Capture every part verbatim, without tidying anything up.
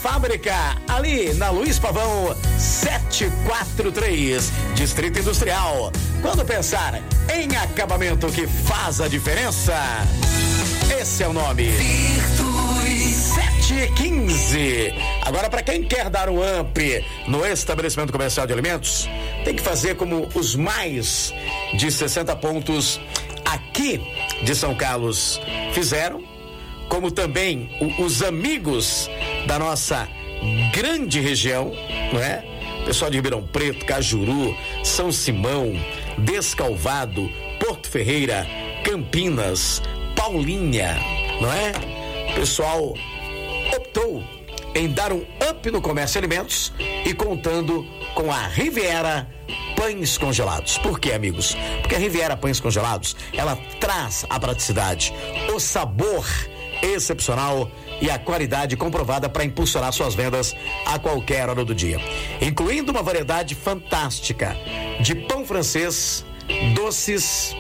fábrica, ali na Luiz Pavão, setecentos e quarenta e três, Distrito Industrial. Quando pensar em acabamento que faz a diferença, esse é o nome. Virtus sete e quinze. Agora, para quem quer dar um up no estabelecimento comercial de alimentos, tem que fazer como os mais de sessenta pontos aqui de São Carlos fizeram, como também o, os amigos da nossa grande região, não é? Pessoal de Ribeirão Preto, Cajuru, São Simão, Descalvado, Porto Ferreira, Campinas, Paulinha, não é? O pessoal optou em dar um up no comércio de alimentos e contando com a Riviera Pães Congelados. Por quê, amigos? Porque a Riviera Pães Congelados, ela traz a praticidade, o sabor excepcional e a qualidade comprovada para impulsionar suas vendas a qualquer hora do dia, incluindo uma variedade fantástica de pão francês, doces,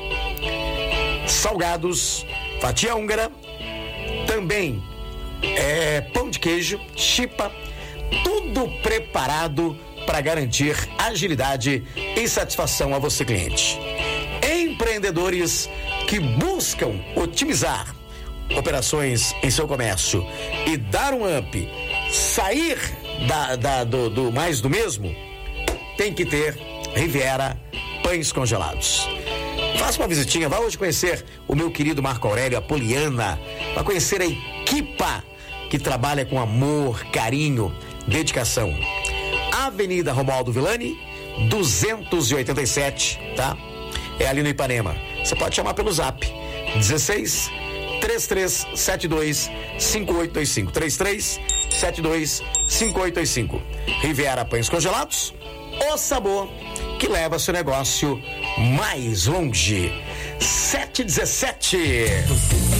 salgados, fatia húngara, também é, pão de queijo, chipa, tudo preparado para garantir agilidade e satisfação a você, cliente. Empreendedores que buscam otimizar operações em seu comércio e dar um up, sair da, da, do, do mais do mesmo, tem que ter Riviera Pães Congelados. Faça uma visitinha, vá hoje conhecer o meu querido Marco Aurélio, a Poliana, vá conhecer a equipa que trabalha com amor, carinho, dedicação. Avenida Romualdo Villani, duzentos e oitenta e sete, tá? É ali no Ipanema. Você pode chamar pelo zap dezesseis, três três sete dois, cinco oito dois cinco, três três sete dois, cinco oito dois cinco. Riviera Pães Congelados, o sabor que leva seu negócio mais longe. sete dezessete.